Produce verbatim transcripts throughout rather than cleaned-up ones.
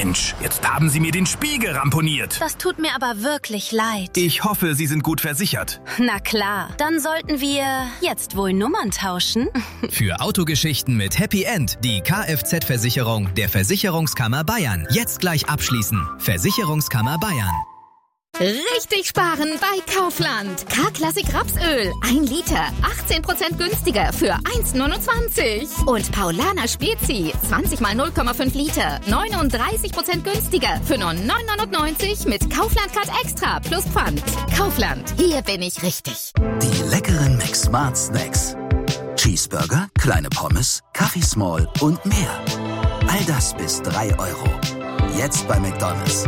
Mensch, jetzt haben Sie mir den Spiegel ramponiert. Das tut mir aber wirklich leid. Ich hoffe, Sie sind gut versichert. Na klar, dann sollten wir jetzt wohl Nummern tauschen. Für Autogeschichten mit Happy End die Kfz-Versicherung der Versicherungskammer Bayern. Jetzt gleich abschließen. Versicherungskammer Bayern. Richtig sparen bei Kaufland. K-Klassik Rapsöl. ein Liter. achtzehn Prozent günstiger für eins Komma neunundzwanzig. Und Paulaner Spezi. zwanzig mal null Komma fünf Liter. neununddreißig Prozent günstiger für nur neun Komma neunundneunzig mit Kaufland Card Extra plus Pfand. Kaufland. Hier bin ich richtig. Die leckeren McSmart Snacks. Cheeseburger, kleine Pommes, Kaffee Small und mehr. All das bis drei Euro. Jetzt bei McDonald's.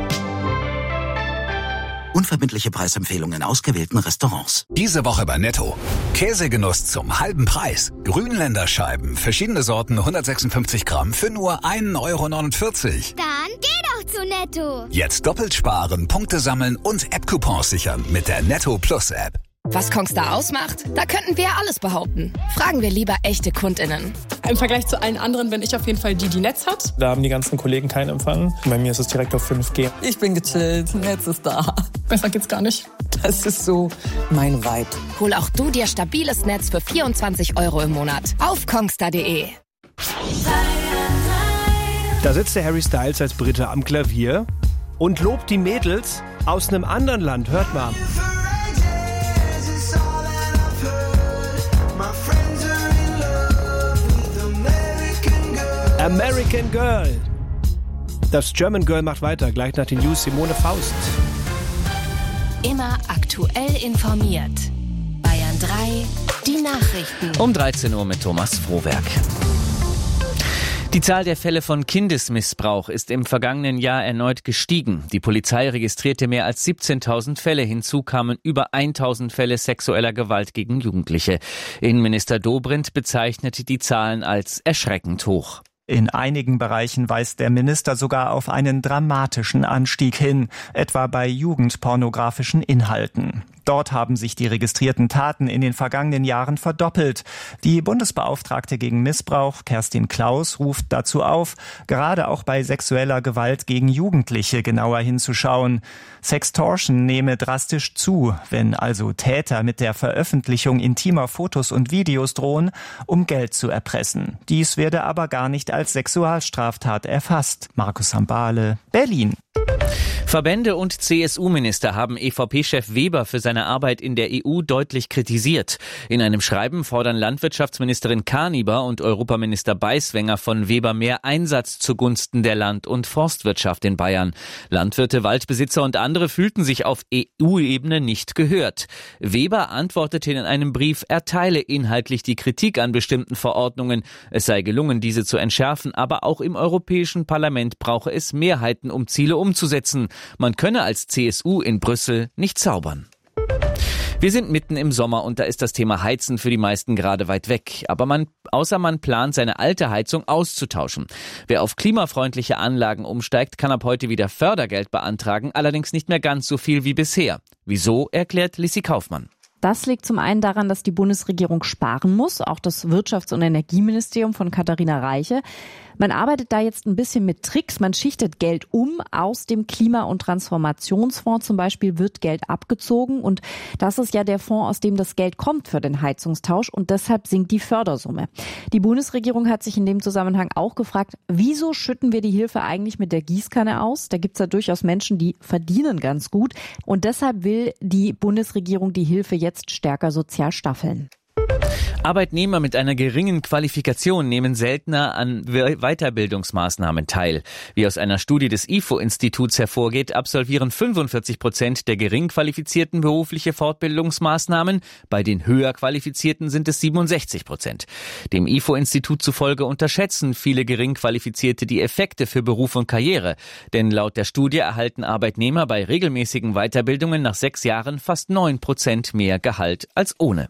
Unverbindliche Preisempfehlungen in ausgewählten Restaurants. Diese Woche bei Netto. Käsegenuss zum halben Preis. Grünländer Scheiben, verschiedene Sorten, hundertsechsundfünfzig Gramm für nur ein Euro neunundvierzig. Dann geh doch zu Netto. Jetzt doppelt sparen, Punkte sammeln und App-Coupons sichern mit der Netto Plus App. Was Kongstar ausmacht? Da könnten wir alles behaupten. Fragen wir lieber echte KundInnen. Im Vergleich zu allen anderen bin ich auf jeden Fall die, die Netz hat. Da haben die ganzen Kollegen keinen Empfang. Bei mir ist es direkt auf fünf G. Ich bin gechillt, Netz ist da. Besser geht's gar nicht. Das ist so mein Vibe. Hol auch du dir stabiles Netz für vierundzwanzig Euro im Monat auf kongstar punkt de. Da sitzt der Harry Styles als Brite am Klavier und lobt die Mädels aus einem anderen Land. Hört mal. American Girl. Das German Girl macht weiter, gleich nach den News Simone Faust. Immer aktuell informiert. Bayern drei, die Nachrichten. Um dreizehn Uhr mit Thomas Frohwerk. Die Zahl der Fälle von Kindesmissbrauch ist im vergangenen Jahr erneut gestiegen. Die Polizei registrierte mehr als siebzehntausend Fälle. Hinzu kamen über tausend Fälle sexueller Gewalt gegen Jugendliche. Innenminister Dobrindt bezeichnet die Zahlen als erschreckend hoch. In einigen Bereichen weist der Minister sogar auf einen dramatischen Anstieg hin, etwa bei jugendpornografischen Inhalten. Dort haben sich die registrierten Taten in den vergangenen Jahren verdoppelt. Die Bundesbeauftragte gegen Missbrauch, Kerstin Klaus, ruft dazu auf, gerade auch bei sexueller Gewalt gegen Jugendliche genauer hinzuschauen. Sextortion nehme drastisch zu, wenn also Täter mit der Veröffentlichung intimer Fotos und Videos drohen, um Geld zu erpressen. Dies werde aber gar nicht als Sexualstraftat erfasst. Markus Hambale, Berlin. Verbände und C S U-Minister haben E V P-Chef Weber für seine Arbeit in der E U deutlich kritisiert. In einem Schreiben fordern Landwirtschaftsministerin Karniber und Europaminister Beiswenger von Weber mehr Einsatz zugunsten der Land- und Forstwirtschaft in Bayern. Landwirte, Waldbesitzer und andere fühlten sich auf E U-Ebene nicht gehört. Weber antwortete in einem Brief, er teile inhaltlich die Kritik an bestimmten Verordnungen. Es sei gelungen, diese zu entschärfen, aber auch im Europäischen Parlament brauche es Mehrheiten, um Ziele umzusetzen. Man könne als C S U in Brüssel nicht zaubern. Wir sind mitten im Sommer und da ist das Thema Heizen für die meisten gerade weit weg. Aber man, außer man plant, seine alte Heizung auszutauschen. Wer auf klimafreundliche Anlagen umsteigt, kann ab heute wieder Fördergeld beantragen, allerdings nicht mehr ganz so viel wie bisher. Wieso, erklärt Lissi Kaufmann. Das liegt zum einen daran, dass die Bundesregierung sparen muss, auch das Wirtschafts- und Energieministerium von Katharina Reiche. Man arbeitet da jetzt ein bisschen mit Tricks. Man schichtet Geld um. Aus dem Klima- und Transformationsfonds zum Beispiel wird Geld abgezogen. Und das ist ja der Fonds, aus dem das Geld kommt für den Heizungstausch. Und deshalb sinkt die Fördersumme. Die Bundesregierung hat sich in dem Zusammenhang auch gefragt, wieso schütten wir die Hilfe eigentlich mit der Gießkanne aus? Da gibt's ja durchaus Menschen, die verdienen ganz gut. Und deshalb will die Bundesregierung die Hilfe jetzt stärker sozial staffeln. Arbeitnehmer mit einer geringen Qualifikation nehmen seltener an Weiterbildungsmaßnahmen teil. Wie aus einer Studie des I F O-Instituts hervorgeht, absolvieren fünfundvierzig Prozent der gering Qualifizierten berufliche Fortbildungsmaßnahmen. Bei den höher Qualifizierten sind es siebenundsechzig Prozent. Dem I F O-Institut zufolge unterschätzen viele gering Qualifizierte die Effekte für Beruf und Karriere. Denn laut der Studie erhalten Arbeitnehmer bei regelmäßigen Weiterbildungen nach sechs Jahren fast neun Prozent mehr Gehalt als ohne.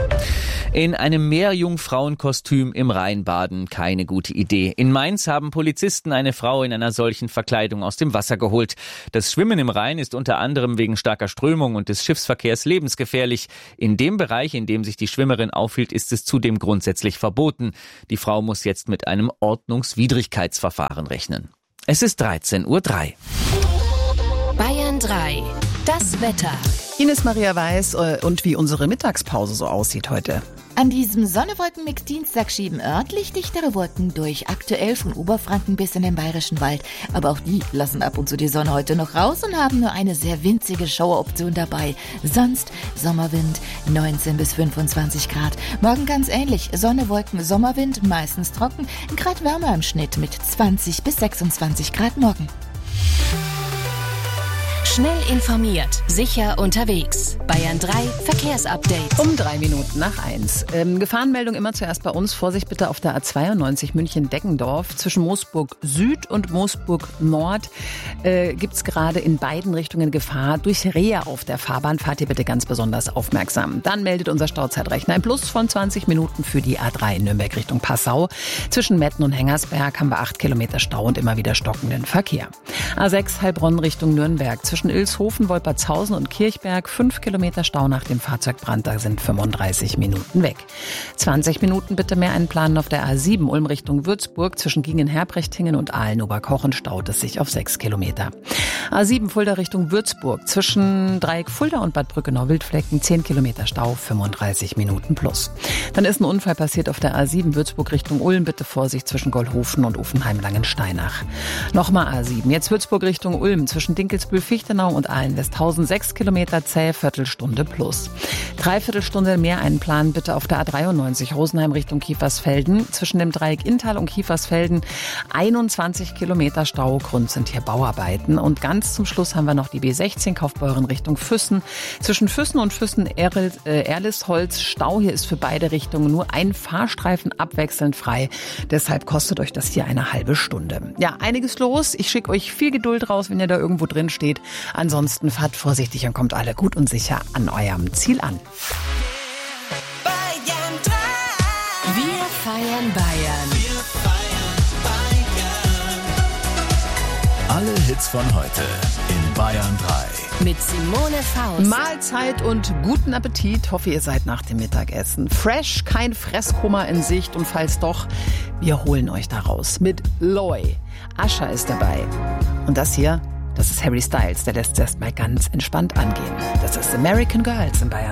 In einem Meerjungfrauenkostüm im Rhein baden, keine gute Idee. In Mainz haben Polizisten eine Frau in einer solchen Verkleidung aus dem Wasser geholt. Das Schwimmen im Rhein ist unter anderem wegen starker Strömung und des Schiffsverkehrs lebensgefährlich. In dem Bereich, in dem sich die Schwimmerin aufhielt, ist es zudem grundsätzlich verboten. Die Frau muss jetzt mit einem Ordnungswidrigkeitsverfahren rechnen. Es ist dreizehn Uhr drei. Bayern drei. Das Wetter. Ines Maria weiß und wie unsere Mittagspause so aussieht heute. An diesem Sonne-Wolken-Mix Dienstag schieben örtlich dichtere Wolken durch, aktuell von Oberfranken bis in den Bayerischen Wald. Aber auch die lassen ab und zu die Sonne heute noch raus und haben nur eine sehr winzige Schaueroption dabei. Sonst Sommerwind, neunzehn bis fünfundzwanzig Grad. Morgen ganz ähnlich, Sonne, Wolken, Sommerwind, meistens trocken, ein Grad wärmer im Schnitt mit zwanzig bis sechsundzwanzig Grad morgen. Schnell informiert, sicher unterwegs. Bayern drei Verkehrsupdate. Um drei Minuten nach eins. Ähm, Gefahrenmeldung immer zuerst bei uns. Vorsicht bitte auf der A zweiundneunzig München-Deggendorf. Zwischen Moosburg Süd und Moosburg Nord äh, gibt es gerade in beiden Richtungen Gefahr. Durch Rehe auf der Fahrbahn fahrt ihr bitte ganz besonders aufmerksam. Dann meldet unser Stauzeitrechner ein Plus von zwanzig Minuten für die A drei Nürnberg Richtung Passau. Zwischen Metten und Hengersberg haben wir acht Kilometer Stau und immer wieder stockenden Verkehr. A sechs Heilbronn Richtung Nürnberg. Zwischen Ilshofen, Wolpertshausen und Kirchberg fünf Kilometer Stau nach dem Fahrzeugbrand, da sind fünfunddreißig Minuten weg. zwanzig Minuten bitte mehr einplanen auf der A sieben Ulm Richtung Würzburg. Zwischen Gingen-Herbrechtingen und Aalen-Oberkochen staut es sich auf sechs Kilometer. A sieben Fulda Richtung Würzburg. Zwischen Dreieck Fulda und Bad Brückenau-Wildflecken zehn Kilometer Stau, fünfunddreißig Minuten plus. Dann ist ein Unfall passiert auf der A sieben Würzburg Richtung Ulm. Bitte Vorsicht zwischen Goldhofen und Uffenheim-Langensteinach. Nochmal A sieben. Jetzt Würzburg Richtung Ulm. Zwischen Dinkelsbühl-Fichtenau und Aalen-Westhausen sechs Kilometer zäh, Viertelstunde plus. Dreiviertelstunde mehr einplanen bitte auf der A dreiundneunzig Rosenheim Richtung Kiefersfelden. Zwischen dem Dreieck Inntal und Kiefersfelden einundzwanzig Kilometer Stau. Grund sind hier Bauarbeiten. Und ganz zum Schluss haben wir noch die B sechzehn Kaufbeuren Richtung Füssen. Zwischen Füssen und Füssen-Erlistholz Stau. Hier ist für beide Richtungen nur ein Fahrstreifen abwechselnd frei. Deshalb kostet euch das hier eine halbe Stunde. Ja, einiges los. Ich schicke euch viel Geduld raus, wenn ihr da irgendwo drin steht. Ansonsten fahrt vorsichtig und kommt alle gut und sicher an eurem Ziel an. Bayern drei. Wir feiern Bayern. Wir feiern Bayern. Alle Hits von heute in Bayern drei. Mit Simone Faust. Mahlzeit und guten Appetit. Hoffe, ihr seid nach dem Mittagessen fresh, kein Fresskoma in Sicht. Und falls doch, wir holen euch da raus. Mit Loy. Ascha ist dabei. Und das hier, das ist Harry Styles. Der lässt es erst mal ganz entspannt angehen. Das ist American Girls in Bayern.